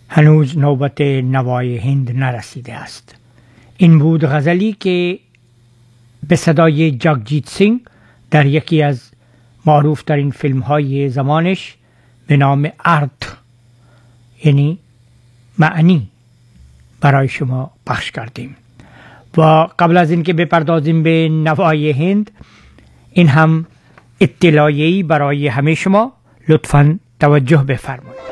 هنوز نوبت نوای هند نرسیده است. این بود غزلی که به صدای جگجیت سینگ در یکی از معروف ترین فیلم های زمانش به نام ارت یعنی معنی برای شما پخش کردیم. و قبل از اینکه بپردازیم به نوای هند، این هم اطلاعیه‌ای برای همه شما، لطفاً توجه بفرمایید.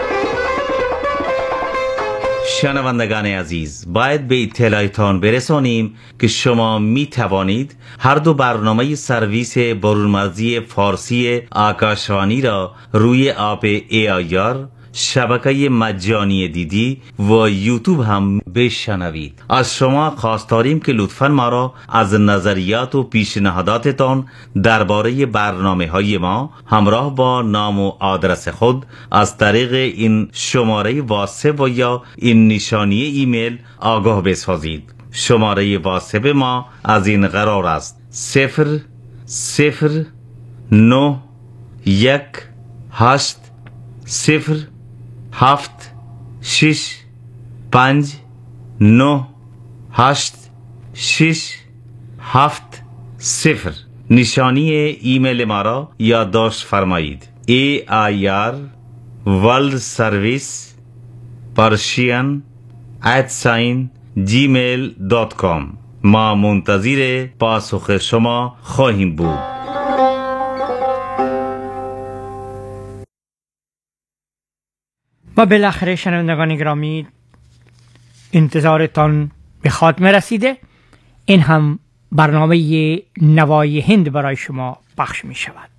شنوندگان عزیز، باید به اطلاعتان برسانیم که شما می توانید هر دو برنامه سرویس برونمرزی فارسی آکاشوانی را روی اپ AIR، شبکه مجانی دیدی و یوتیوب هم بشنوید. از شما خواست داریم که لطفاً ما را از نظریات و پیشنهاداتتان درباره برنامه‌های ما همراه با نام و آدرس خود از طریق این شماره واتساپ و یا این نشانی ایمیل آگاه بسازید. شماره واتساپ ما از این قرار است: 070-6-5-9-8-6-7-0. نشانی ایمیل ما را یادداشت فرمایید: AIR World Service Persian@gmail.com. ما منتظر پاسخ شما خواهیم بود. و بالاخره شنوندگان گرامی، انتظارتان به خاتمه رسیده. این هم برنامه نوای هند برای شما پخش می شود.